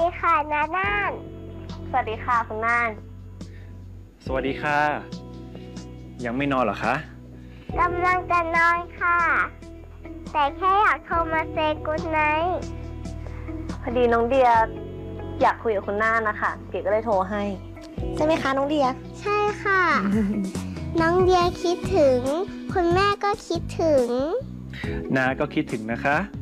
ค่ะนาน่านสวัสดีค่ะคุณน่านสวัสดีค่ะ ยังไม่นอนเหรอคะกำลังจะนอนค่ะ แต่แค่อยากโทรมาเซกูดไนท์พอดีน้องเดียอยากคุยกับคุณน่านนะคะเก๋ก็เลยโทรให้ใช่ไหมคะน้องเดียใช่ค่ะ น้องเดียคิดถึง คุณแม่ก็คิดถึงนาก็คิดถึงนะคะ